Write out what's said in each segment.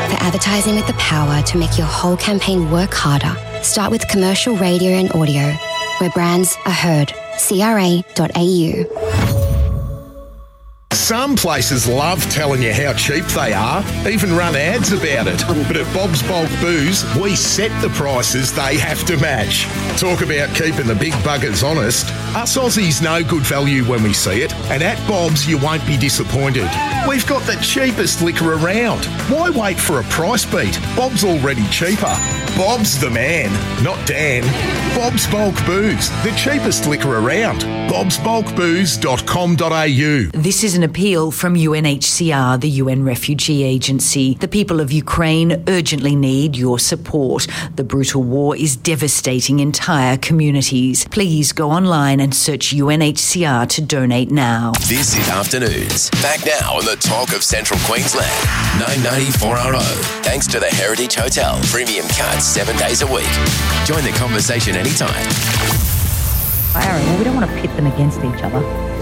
For advertising with the power to make your whole campaign work harder, start with commercial radio and audio, where brands are heard. CRA.au. Some places love telling you how cheap they are, even run ads about it. But at Bob's Bulk Booze, we set the prices they have to match. Talk about keeping the big buggers honest. Us Aussies know good value when we see it, and at Bob's you won't be disappointed. We've got the cheapest liquor around. Why wait for a price beat? Bob's already cheaper. Bob's the man, not Dan. Bob's Bulk Booze, the cheapest liquor around. bobsbulkbooze.com.au. This is an appeal from UNHCR, the UN Refugee Agency. The people of Ukraine urgently need your support. The brutal war is devastating entire communities. Please go online and search UNHCR to donate now. This is Afternoons. Back now on the talk of Central Queensland. 994RO. Thanks to the Heritage Hotel. Premium cards 7 days a week. Join the conversation anytime. Aaron, well, we don't want to pit them against each other.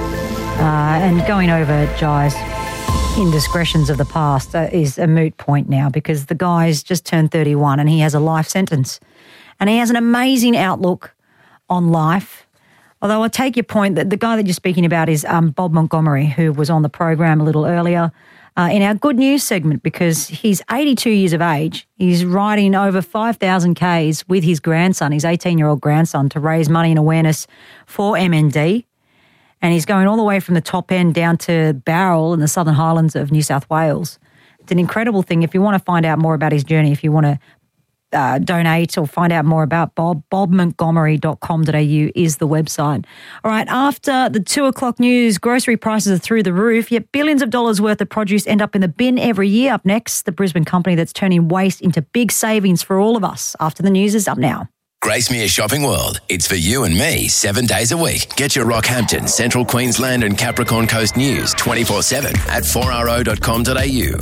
And going over Jai's indiscretions of the past is a moot point now, because the guy's just turned 31 and he has a life sentence. And he has an amazing outlook on life. Although I take your point that the guy that you're speaking about is Bob Montgomery, who was on the program a little earlier in our good news segment, because he's 82 years of age. He's riding over 5,000 Ks with his grandson, his 18-year-old grandson, to raise money and awareness for MND. And he's going all the way from the top end down to Bowral in the Southern Highlands of New South Wales. It's an incredible thing. If you want to find out more about his journey, if you want to donate or find out more about Bob, bobmontgomery.com.au is the website. All right, after the 2 o'clock news, grocery prices are through the roof, yet billions of dollars worth of produce end up in the bin every year. Up next, the Brisbane company that's turning waste into big savings for all of us. After the news is up now. Gracemere Shopping World. It's for you and me 7 days a week. Get your Rockhampton, Central Queensland and Capricorn Coast news 24/7 at 4ro.com.au.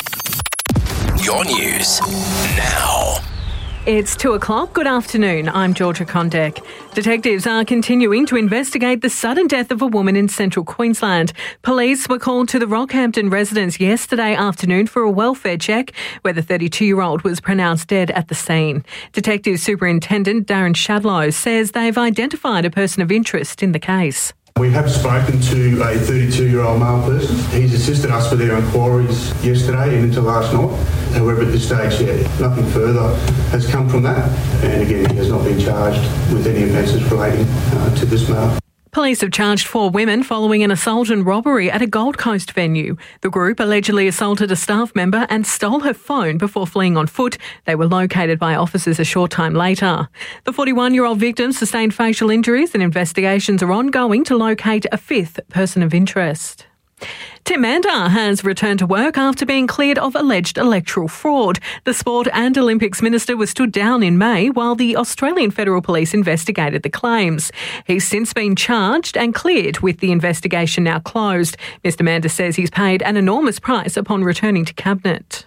Your news now. It's 2 o'clock. Good afternoon. I'm Georgia Condek. Detectives are continuing to investigate the sudden death of a woman in central Queensland. Police were called to the Rockhampton residence yesterday afternoon for a welfare check, where the 32-year-old was pronounced dead at the scene. Detective Superintendent Darren Shadlow says they've identified a person of interest in the case. We have spoken to a 32-year-old male person. He's assisted us with our inquiries yesterday and into last night. However, at this stage, nothing further has come from that. And again, he has not been charged with any offences relating to this matter. Police have charged 4 women following an assault and robbery at a Gold Coast venue. The group allegedly assaulted a staff member and stole her phone before fleeing on foot. They were located by officers a short time later. The 41-year-old victim sustained facial injuries, and investigations are ongoing to locate a 5th person of interest. Tim Mandar has returned to work after being cleared of alleged electoral fraud. The Sport and Olympics Minister was stood down in May while the Australian Federal Police investigated the claims. He's since been charged and cleared, with the investigation now closed. Mr Mandar says he's paid an enormous price upon returning to Cabinet.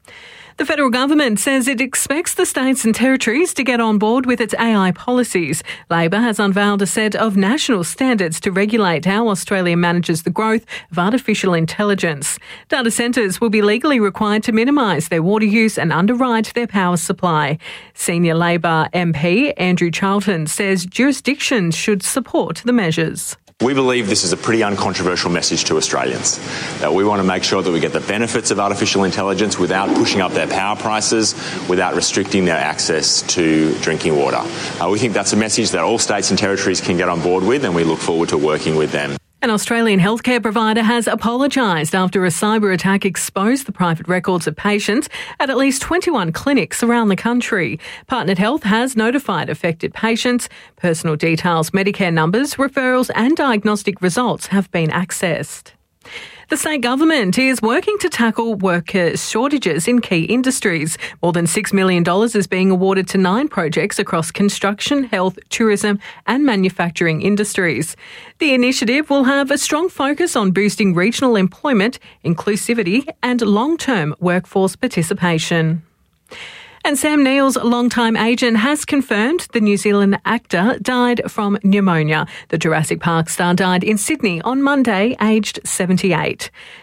The federal government says it expects the states and territories to get on board with its AI policies. Labor has unveiled a set of national standards to regulate how Australia manages the growth of artificial intelligence. Data centres will be legally required to minimise their water use and underwrite their power supply. Senior Labor MP Andrew Charlton says jurisdictions should support the measures. We believe this is a pretty uncontroversial message to Australians. We want to make sure that we get the benefits of artificial intelligence without pushing up their power prices, without restricting their access to drinking water. We think that's a message that all states and territories can get on board with, and we look forward to working with them. An Australian healthcare provider has apologised after a cyber attack exposed the private records of patients at least 21 clinics around the country. Partnered Health has notified affected patients. Personal details, Medicare numbers, referrals and diagnostic results have been accessed. The state government is working to tackle worker shortages in key industries. More than $6 million is being awarded to 9 projects across construction, health, tourism and manufacturing industries. The initiative will have a strong focus on boosting regional employment, inclusivity and long-term workforce participation. And Sam Neill's longtime agent has confirmed the New Zealand actor died from pneumonia. The Jurassic Park star died in Sydney on Monday, aged 78.